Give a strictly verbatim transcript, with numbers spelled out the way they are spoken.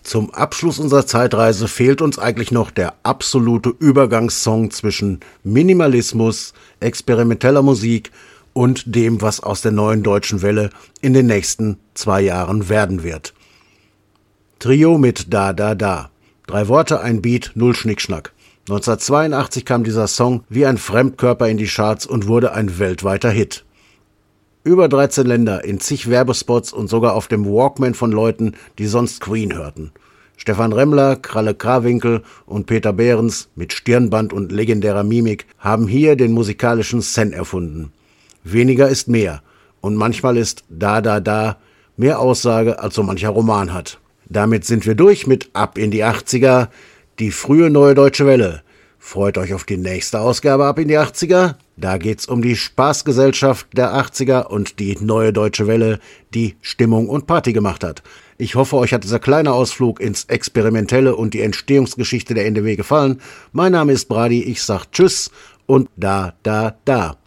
Zum Abschluss unserer Zeitreise fehlt uns eigentlich noch der absolute Übergangssong zwischen Minimalismus, experimenteller Musik und dem, was aus der neuen deutschen Welle in den nächsten zwei Jahren werden wird. Trio mit Da Da Da. Drei Worte, ein Beat, null Schnickschnack. neunzehnhundertzweiundachtzig kam dieser Song wie ein Fremdkörper in die Charts und wurde ein weltweiter Hit. Über dreizehn Länder, in zig Werbespots und sogar auf dem Walkman von Leuten, die sonst Queen hörten. Stefan Remmler, Kralle Krawinkel und Peter Behrens mit Stirnband und legendärer Mimik haben hier den musikalischen Zen erfunden. Weniger ist mehr und manchmal ist Da Da Da mehr Aussage, als so mancher Roman hat. Damit sind wir durch mit Ab in die achtziger, die frühe Neue Deutsche Welle. Freut euch auf die nächste Ausgabe Ab in die achtziger. Da geht's um die Spaßgesellschaft der achtziger und die Neue Deutsche Welle, die Stimmung und Party gemacht hat. Ich hoffe, euch hat dieser kleine Ausflug ins Experimentelle und die Entstehungsgeschichte der N D W gefallen. Mein Name ist Brady, ich sag Tschüss und Da Da Da.